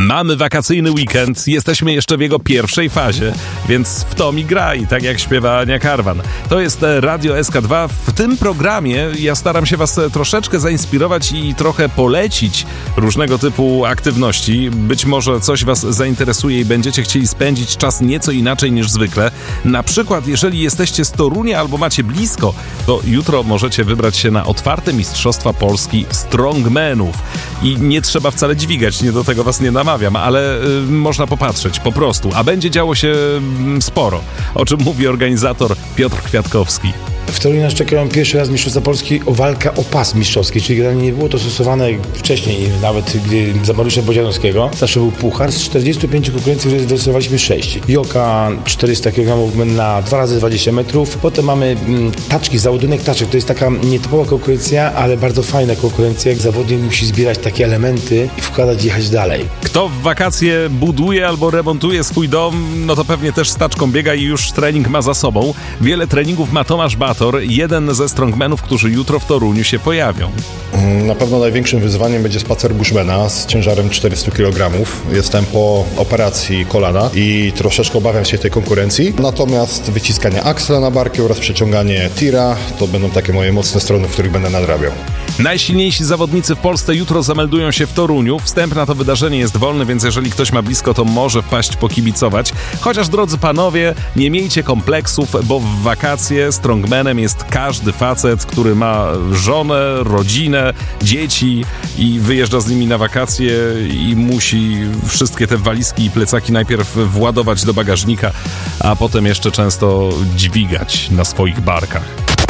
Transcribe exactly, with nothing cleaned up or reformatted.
Mamy wakacyjny weekend, jesteśmy jeszcze w jego pierwszej fazie, więc w to mi graj, tak jak śpiewa Ania Karwan. To jest Radio S K dwa. W tym programie ja staram się was troszeczkę zainspirować i trochę polecić różnego typu aktywności. Być może coś was zainteresuje i będziecie chcieli spędzić czas nieco inaczej niż zwykle. Na przykład, jeżeli jesteście z Torunia albo macie blisko, to jutro możecie wybrać się na otwarte Mistrzostwa Polski Strongmanów. I nie trzeba wcale dźwigać, nie do tego was nie namawiam, ale y, można popatrzeć po prostu, a będzie działo się y, sporo, o czym mówi organizator Piotr Kwiatkowski. W Toruniu nas czekają pierwszy raz Mistrzostwa Polski o walkę o pas mistrzowski, czyli generalnie nie było to stosowane wcześniej, nawet gdy za Mariusza Bodzianowskiego. Zawsze był puchar, z czterdziestu pięciu konkurencji wylosowaliśmy sześć. Joka czterysta kilogramów na dwa razy dwadzieścia metrów. Potem mamy mm, taczki, załadunek taczek. To jest taka nietypowa konkurencja, ale bardzo fajna konkurencja. Jak zawodnik musi zbierać takie elementy i wkładać i jechać dalej. Kto w wakacje buduje albo remontuje swój dom, no to pewnie też z taczką biega i już trening ma za sobą. Wiele treningów ma Tomasz Bator, jeden ze strongmanów, którzy jutro w Toruniu się pojawią. Na pewno największym wyzwaniem będzie spacer bushmana z ciężarem czterysta kilogramów. Jestem po operacji kolana i troszeczkę obawiam się tej konkurencji. Natomiast wyciskanie aksla na barki oraz przeciąganie tira to będą takie moje mocne strony, w których będę nadrabiał. Najsilniejsi zawodnicy w Polsce jutro zameldują się w Toruniu. Wstęp na to wydarzenie jest wolny, więc jeżeli ktoś ma blisko, to może wpaść pokibicować. Chociaż, drodzy panowie, nie miejcie kompleksów, bo w wakacje strongmanem jest każdy facet, który ma żonę, rodzinę, dzieci i wyjeżdża z nimi na wakacje i musi wszystkie te walizki i plecaki najpierw władować do bagażnika, a potem jeszcze często dźwigać na swoich barkach.